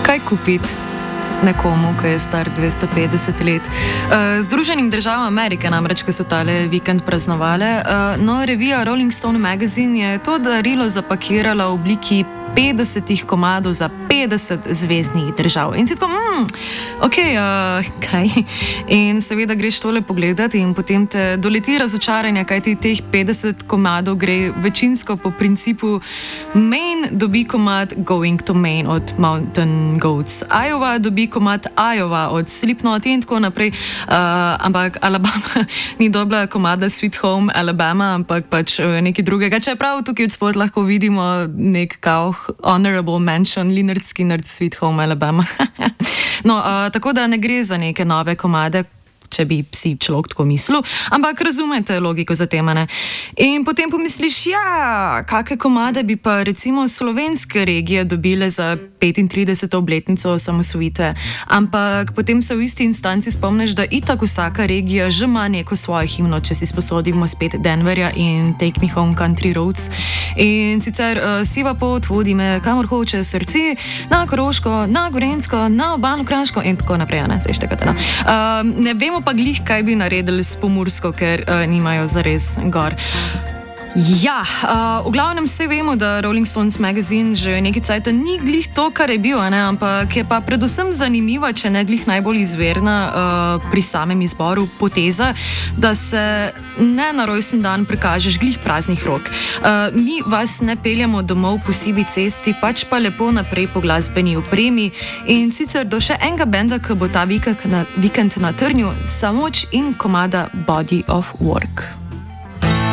kaj kupiti nekomu, ki je star 250 let. Združenim državam Amerike namreč, ki so tale vikend praznovale, revija Rolling Stone Magazine je to darilo zapakirala v obliki 50 komadov za 50 zvezdnih držav. In si tako, kaj? In seveda greš tole pogledati in potem te doleti razočaranje, kajti teh 50 komadov gre večinsko po principu Maine dobi komad Going to Maine od Mountain Goats, Iowa dobi komad Iowa od Slipknot in tako naprej, ampak Alabama ni dobila komada Sweet Home Alabama, ampak pač nekaj drugega. Čeprav tukaj od spod lahko vidimo nek kao honorable mention, Lynyrd Skynyrd Sweet Home Alabama. Tako da ne gre za neke nove komade, če bi si človek tako mislil, ampak razumete logiko za tem, ne? In potem pomisliš, kakšne komade bi pa recimo slovenske regije dobile za 35. obletnico osamosvojitve, ampak potem se v isti instanci spomniš, da itak vsaka regija že ima neko svojo himno, če si sposodimo spet Denverja in Take Me Home Country Roads. In sicer siva pot vodi me kamor hoče srce, na Koroško, na Gorenjsko, na Obalno Kraško in tako naprej, ne, se štekate, ne vemo pa glih, kaj bi naredili s Pomursko, ker nimajo zares gor. V glavnem vse vemo, da Rolling Stones Magazine že nekaj cajta ni glih to, kar je bil, ne? Ampak je pa predvsem zanimiva, če ne glih najbolj izverna pri samem izboru poteza, da se ne na rojsten dan prikažeš glih praznih rok. Mi vas ne peljamo domov po sivi cesti, pač pa lepo naprej po glasbeni opremi in sicer do še enega benda, ki bo ta vikend na trnju, Samoč in komada Body of Work.